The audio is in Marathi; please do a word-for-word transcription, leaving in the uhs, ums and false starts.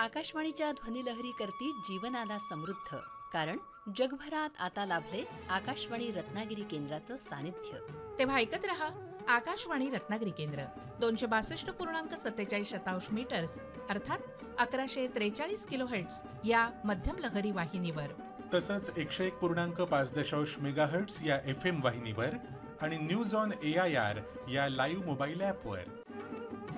आकाशवाणीच्या ध्वनिलहरी करती जीवनाला समृद्ध, कारण जगभरात आता लाभले आकाशवाणी रत्नागिरी केंद्राचं सानिध्य. तेव्हा ऐकत रहा आकाशवाणी रत्नागिरी केंद्र. दोनशे बासष्ट पूर्णांक सत्तेचाळीस शतांश मीटर्स अर्थात अकराशे त्रेचाळीस किलो हर्ट्स या मध्यम लहरी वाहिनीवर, तसंच एकशे एक पूर्णांक पाच दशांश मेगाहर्ट्स या एफ एम वाहिनीवर आणि news on A I R या लाईव्ह मोबाईल ॲपवर.